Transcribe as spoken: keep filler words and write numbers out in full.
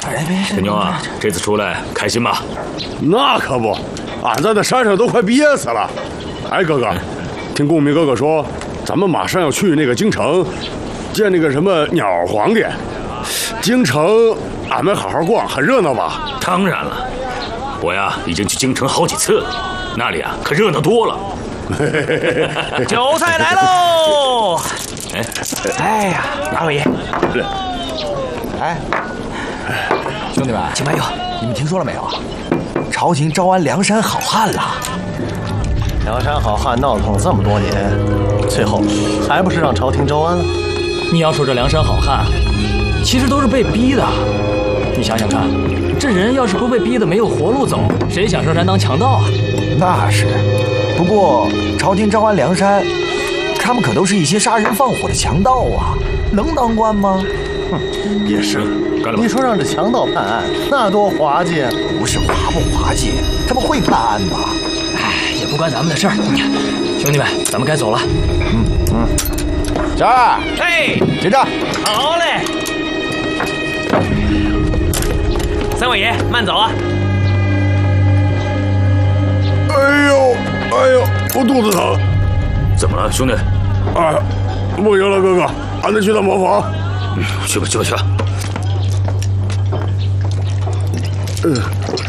小妞啊，这次出来开心吗？ 那可不，俺在那山上都快憋死了。哎，哥哥，听公明哥哥说，咱们马上要去那个京城，见那个什么鸟皇帝。京城俺们好好逛，很热闹吧？ 当然了，我呀已经去京城好几次了，那里啊可热闹多了。 韭菜来喽！哎，哎呀，二位爷， 哎，兄弟们，秦白友，你们听说了没有啊？朝廷招安梁山好汉了。 梁山好汉闹腾这么多年，最后还不是让朝廷招安了？ 你要说这梁山好汉，其实都是被逼的。你想想看，这人要是不被逼的没有活路走，谁想上山当强盗啊？ 那是，不过朝廷招安梁山，他们可都是一些杀人放火的强盗啊，能当官吗？ 哼，也是。 干了吧！ 你说让这强盗判案，那多滑稽！ 不是滑不滑稽，他们会判案吧？ 哎，也不关咱们的事儿。兄弟们，咱们该走了。 嗯嗯。小二， 嘿， 结账。 好嘞。三位爷，慢走啊！ 哎呦，哎呦，我肚子疼。 怎么了，兄弟？ 啊，不行了，哥哥，俺得去趟茅房。 嗯，去吧，去吧，去吧。 嗯。